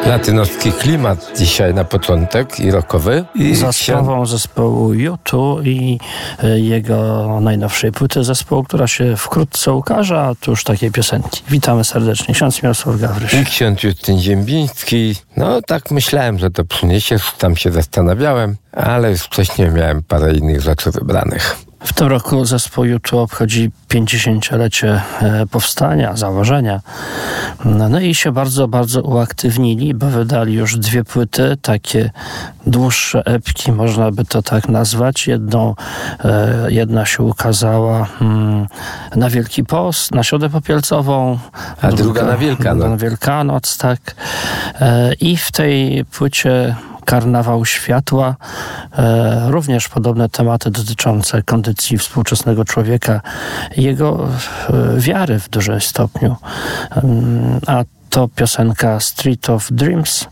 Latynoski klimat dzisiaj na początek i rockowy. I za sprawą zespołu U2 i jego najnowszej płyty zespołu, która się wkrótce ukaże, a tu już takiej piosenki. Witamy serdecznie. Ksiądz Mirosław Gawryś. I ksiądz Justyn Ziembiński. No tak myślałem, że to przyniesiesz, tam się zastanawiałem, ale już wcześniej miałem parę innych rzeczy wybranych. W tym roku zespół U2 obchodzi 50-lecie powstania, założenia. No i się bardzo, bardzo uaktywnili, bo wydali już 2 płyty, takie dłuższe epki, można by to tak nazwać. Jedna się ukazała na Wielki Post, na Środę Popielcową. A druga na Wielkanoc. Na Wielkanoc, tak. I w tej płycie Karnawał Światła, również podobne tematy dotyczące kondycji współczesnego człowieka, jego wiary w dużym stopniu. A to piosenka Street of Dreams.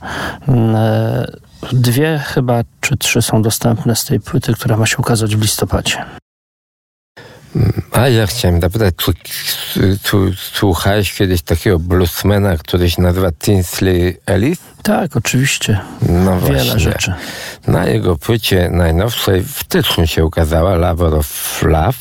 2 chyba, czy 3 są dostępne z tej płyty, która ma się ukazać w listopadzie. A ja chciałem zapytać, czy słuchałeś kiedyś takiego bluesmana, który się nazywa Tinsley Ellis? Tak, oczywiście. No wiele właśnie. rzeczy. Na jego płycie najnowszej w styczniu się ukazała Labor of Love.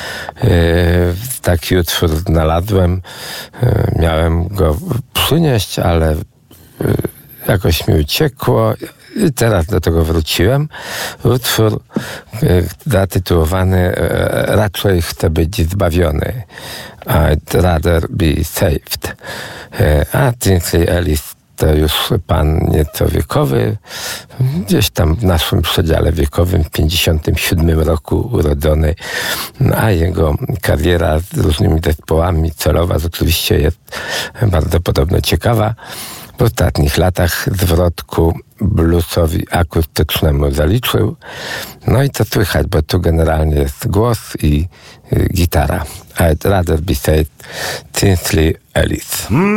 Taki utwór znalazłem. Miałem go przynieść, ale jakoś mi uciekło i teraz do tego wróciłem. Utwór zatytułowany Raczej chcę być zbawiony. I'd rather be saved. A Tinsley Ellis to już pan nieco wiekowy, gdzieś tam w naszym przedziale wiekowym, w 57 roku urodzony, a jego kariera z różnymi zespołami solowa rzeczywiście jest bardzo podobno ciekawa. W ostatnich latach zwrot ku bluesowi akustycznemu zaliczył. No i to słychać, bo tu generalnie jest głos i gitara. I'd rather be saved, Tinsley Ellis.